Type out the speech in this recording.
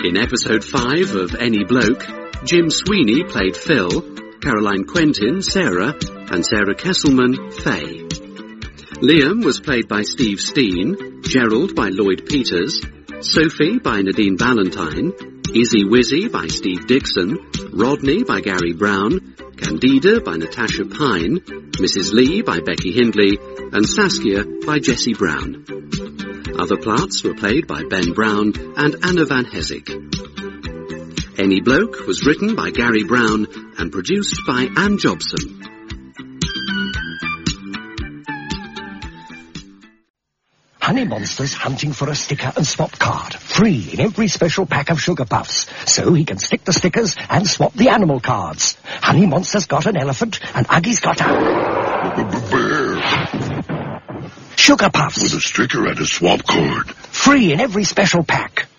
In episode 5 of Any Bloke, Jim Sweeney played Phil, Caroline Quentin, Sarah, and Sarah Kesselman, Faye. Liam was played by Steve Steen, Gerald by Lloyd Peters, Sophie by Nadine Valentine, Izzy Wizzy by Steve Dixon, Rodney by Gary Brown, Candida by Natasha Pine, Mrs. Lee by Becky Hindley, and Saskia by Jessie Brown. Other parts were played by Ben Brown and Anna Van Hezig. Any Bloke was written by Gary Brown and produced by Anne Jobson. Honey Monster's hunting for a sticker and swap card, free in every special pack of Sugar Puffs, so he can stick the stickers and swap the animal cards. Honey Monster's got an elephant, and Uggy's got a... bear. Sugar Puffs. With a sticker and a swap card. Free in every special pack.